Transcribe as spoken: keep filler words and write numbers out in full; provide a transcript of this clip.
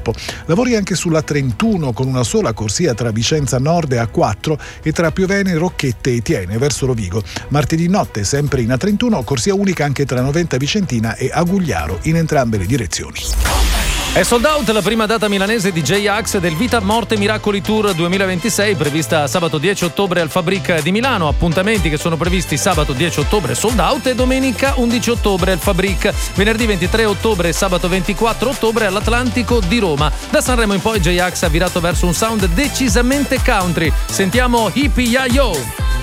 sviluppo. Lavori anche sulla trentuno con una sola corsia tra Vicenza Nord e A quattro e tra Piovene, Rocchette e Tiene verso Rovigo. Martedì notte sempre in A trentuno, corsia unica anche tra Noventa Vicentina e Agugliaro in entrambe le direzioni. È sold out la prima data milanese di J-Ax del Vita Morte Miracoli Tour duemilaventisei, prevista sabato dieci ottobre al Fabric di Milano. Appuntamenti che sono previsti sabato dieci ottobre sold out e domenica undici ottobre al Fabric, venerdì ventitré ottobre e sabato ventiquattro ottobre all'Atlantico di Roma. Da Sanremo in poi J-Ax ha virato verso un sound decisamente country. Sentiamo Hippie Ya Yo.